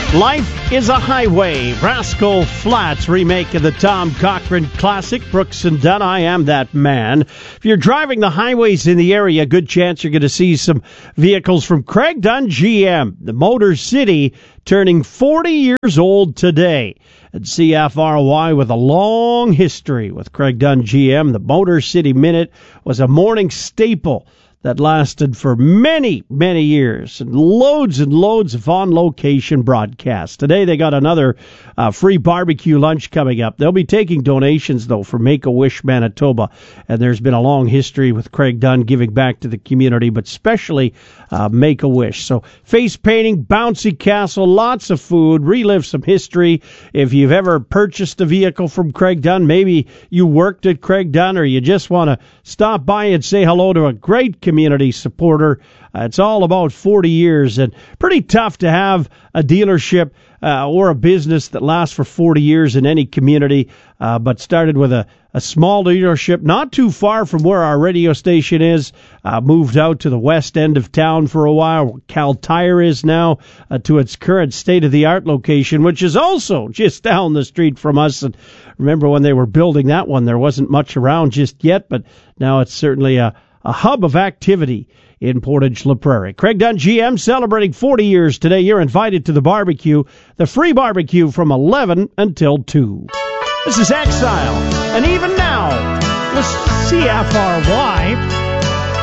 Life is a Highway. Rascal Flatts remake of the Tom Cochrane classic, Brooks and Dunn, I Am That Man. If you're driving the highways in the area, good chance you're going to see some vehicles from Craig Dunn GM, the Motor City, turning 40 years old today. And CFRY with a long history with Craig Dunn GM. The Motor City Minute was a morning staple that lasted for many, many years, and loads of on-location broadcasts. Today they got another free barbecue lunch coming up. They'll be taking donations, though, for Make-A-Wish Manitoba, and there's been a long history with Craig Dunn giving back to the community, but especially Make-A-Wish. So face painting, bouncy castle, lots of food, relive some history. If you've ever purchased a vehicle from Craig Dunn, maybe you worked at Craig Dunn, or you just want to stop by and say hello to a great community supporter. It's all about 40 years, and pretty tough to have a dealership or a business that lasts for 40 years in any community, but started with a small dealership not too far from where our radio station is, moved out to the west end of town for a while, where Cal Tire is now, to its current state-of-the-art location, which is also just down the street from us. And remember when they were building that one, there wasn't much around just yet, but now it's certainly a hub of activity in Portage La Prairie. Craig Dunn GM celebrating 40 years today. You're invited to the barbecue, the free barbecue from 11 until 2. This is Exile, and even now, with CFRY